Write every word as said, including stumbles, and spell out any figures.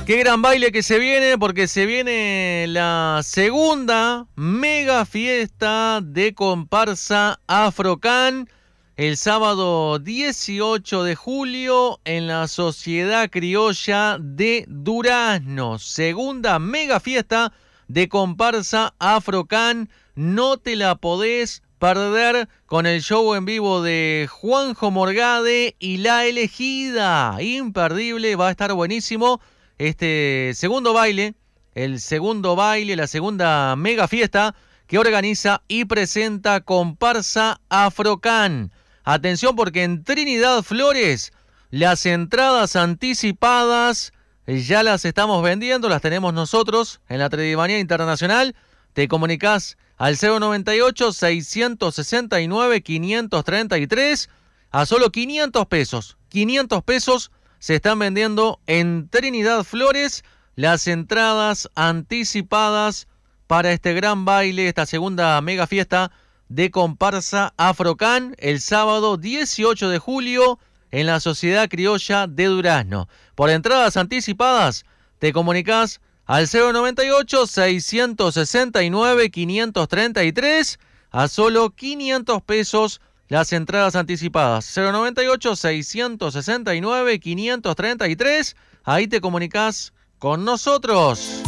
Qué gran baile que se viene, porque se viene la segunda mega fiesta de comparsa Afrocan el sábado dieciocho de julio en la Sociedad Criolla de Durazno. Segunda mega fiesta de comparsa Afrocan. No te la podés perder con el show en vivo de Juanjo Morgade y La Elegida. Imperdible, va a estar buenísimo. Este segundo baile, el segundo baile, la segunda mega fiesta que organiza y presenta comparsa Afrocan. Atención, porque en Trinidad Flores las entradas anticipadas ya las estamos vendiendo, las tenemos nosotros en la Tredimanía Internacional. Te comunicás al cero noventa y ocho, seiscientos sesenta y nueve, quinientos treinta y tres a solo quinientos pesos. quinientos pesos se están vendiendo en Trinidad Flores las entradas anticipadas para este gran baile, esta segunda mega fiesta de comparsa Afrocan el sábado dieciocho de julio en la Sociedad Criolla de Durazno. Por entradas anticipadas te comunicás al cero noventa y ocho, seiscientos sesenta y nueve, quinientos treinta y tres a solo quinientos pesos las entradas anticipadas. Cero noventa y ocho, seiscientos sesenta y nueve, quinientos treinta y tres. Ahí te comunicás con nosotros.